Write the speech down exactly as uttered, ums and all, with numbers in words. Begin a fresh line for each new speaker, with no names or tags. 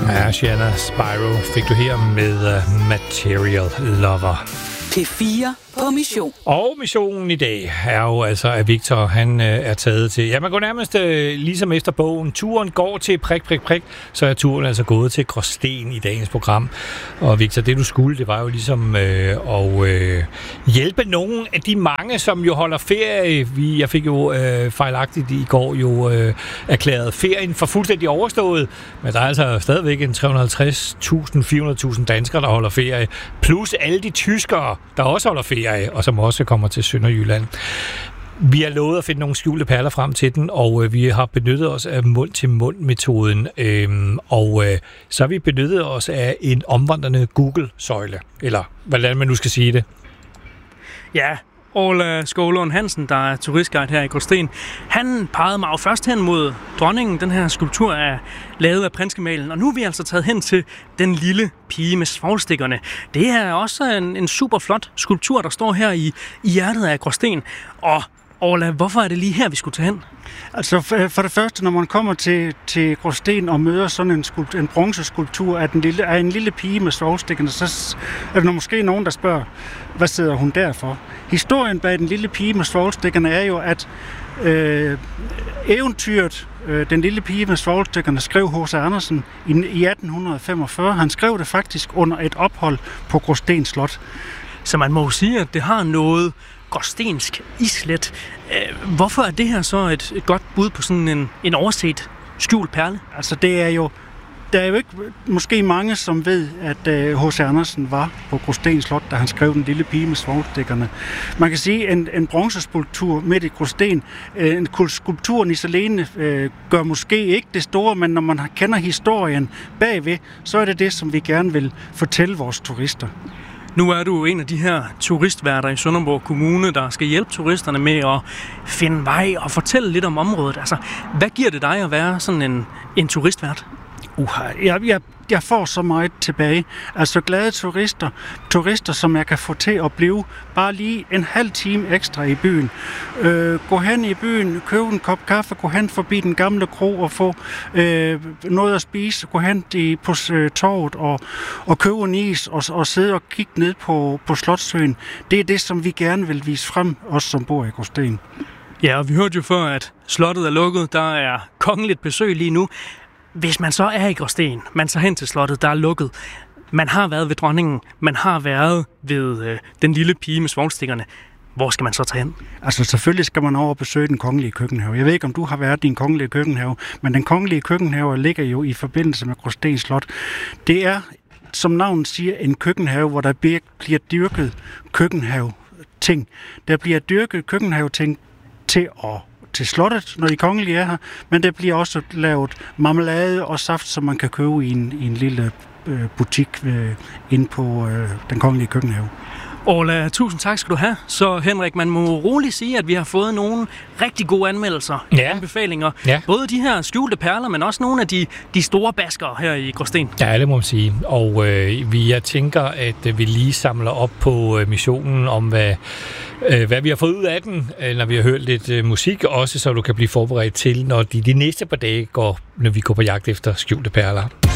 Ja, Shanna Spyro fik du her med uh, Material Lover.
P fire på mission.
Og missionen i dag er jo altså, at Victor han øh, er taget til, ja man går nærmest øh, ligesom efter bogen, turen går til prik, prik, prik, så er turen altså gået til Gråsten i dagens program. Og Victor, det du skulle, det var jo ligesom øh, at øh, hjælpe nogle af de mange, som jo holder ferie. Vi, jeg fik jo øh, fejlagtigt i går jo øh, erklæret ferien for fuldstændig overstået, men der er altså stadigvæk en tre hundrede og halvtreds tusind til fire hundrede tusind danskere, der holder ferie, plus alle de tyskere, der også holder ferie, og som også kommer til Sønderjylland. Vi har lovet at finde nogle skjulte perler frem til den, og øh, vi har benyttet os af mund-til-mund-metoden, øhm, og øh, så har vi benyttet os af en omvandrende Google-søjle, eller hvordan man nu skal sige det.
Ja, Orla Skålund Hansen, der er turistguide her i Gråsten, han pegede mig jo først hen mod dronningen. Den her skulptur er lavet af prinsgemalen, og nu er vi altså taget hen til den lille pige med svovlstikkerne. Det er også en, en super flot skulptur, der står her i, i hjertet af Gråsten. Og Orla, hvorfor er det lige her, vi skulle tage hen?
Altså for det første, når man kommer til, til Gråsten og møder sådan en, skulpt, en bronzeskulptur af, den lille, af en lille pige med svovlstikkerne, så er der måske nogen, der spørger, hvad sidder hun der for? Historien bag den lille pige med svovlstikkerne er jo, at øh, eventyret, øh, den lille pige med svovlstikkerne, skrev H C Andersen i, i atten femogfyrre. Han skrev det faktisk under et ophold på Gråsten Slot.
Så man må jo sige, at det har noget gråstensk islet. Hvorfor er det her så et, et godt bud på sådan en, en overset skjult perle?
Altså det er jo, der er jo ikke måske mange, som ved, at H C Andersen var på Gråsten Slot, da han skrev Den lille pige med svovlstikkerne. Man kan sige, at en, en bronzeskulptur midt i Gråsten, en skulpturen i Salene øh, gør måske ikke det store, men når man kender historien bagved, så er det det, som vi gerne vil fortælle vores turister.
Nu er du en af de her turistværter i Sønderborg Kommune, der skal hjælpe turisterne med at finde vej og fortælle lidt om området. Altså, hvad giver det dig at være sådan en, en turistvært?
Uh, jeg, jeg, jeg får så meget tilbage. Altså glade turister, turister, som jeg kan få til at blive bare lige en halv time ekstra i byen. Øh, gå hen i byen, købe en kop kaffe, gå hen forbi den gamle kro og få øh, noget at spise, gå hen i, på øh, torvet og, og købe en is og, og sidde og kigge ned på, på Slotssøen. Det er det, som vi gerne vil vise frem, os som bor i Gråsten.
Ja, og vi hørte jo før, at slottet er lukket. Der er kongeligt besøg lige nu. Hvis man så er i Gråsten, man så hen til slottet, der er lukket. Man har været ved dronningen, man har været ved øh, den lille pige med svovlstikkerne. Hvor skal man så tage hen?
Altså selvfølgelig skal man over og besøge den kongelige køkkenhave. Jeg ved ikke, om du har været i den kongelige køkkenhave, men den kongelige køkkenhave ligger jo i forbindelse med Gråsten Slot. Det er, som navnet siger, en køkkenhave, hvor der bliver dyrket køkkenhave-ting. Der bliver dyrket køkkenhave-ting til at til slottet, når de kongelige er her, men der bliver også lavet marmelade og saft, som man kan købe i en, i en lille øh, butik øh, inde på øh, den kongelige køkkenhave.
Orla, tusind tak skal du have. Så Henrik, man må roligt sige, at vi har fået nogle rigtig gode anmeldelser,
ja.
anbefalinger.
Ja.
Både de her skjulte perler, men også nogle af de, de store baskere her i Gråsten.
Ja, det må man sige. Og øh, vi, jeg tænker, at øh, vi lige samler op på øh, missionen om, hvad, øh, hvad vi har fået ud af den, øh, når vi har hørt lidt øh, musik, også så du kan blive forberedt til, når de, de næste par dage går, når vi går på jagt efter skjulte perler.